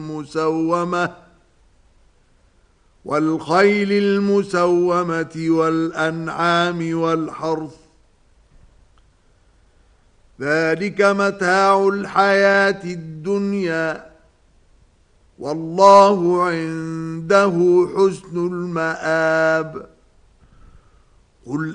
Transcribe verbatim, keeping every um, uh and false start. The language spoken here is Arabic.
مسومة والخيل المسومة والأنعام والحرث ذلك متاع الحياة الدنيا والله عنده حسن المآب. قل